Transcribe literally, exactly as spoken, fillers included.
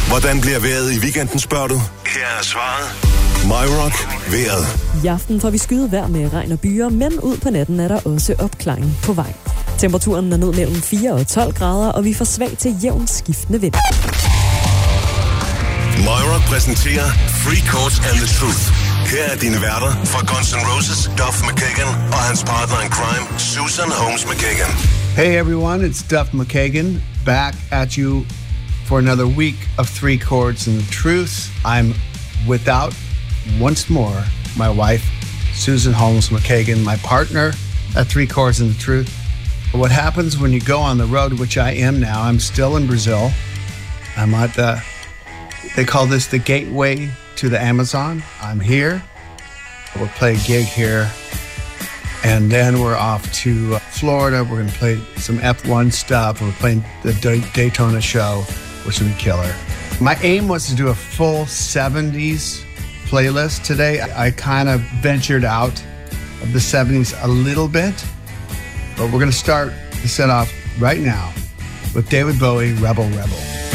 Hvordan bliver vejret i weekenden, spørger du? Her er svaret. MyRock vejret. I aften får vi skyet vejr med regn og byer, men ud på natten er der også opklaring på vej. Temperaturen er ned mellem fire og tolv grader, og vi får svag til jævn skiftende vind. MyRock præsenterer Three Chords and the Truth. Her er dine værter fra Guns N' Roses, Duff McKagan, og hans partner in crime, Susan Holmes McKagan. Hey everyone, it's Duff McKagan, back at you for another week of Three Chords and the Truth. I'm without, once more, my wife, Susan Holmes McKagan, my partner at Three Chords and the Truth. What happens when you go on the road, which I am now, I'm still in Brazil. I'm at the, they call this the gateway to the Amazon. I'm here. We'll play a gig here. And then we're off to Florida. We're going to play some F one stuff. We're playing the Daytona show, which will be killer. My aim was to do a full seventies playlist today. I kind of ventured out of the seventies a little bit. But we're going to start the set off right now with David Bowie, Rebel Rebel.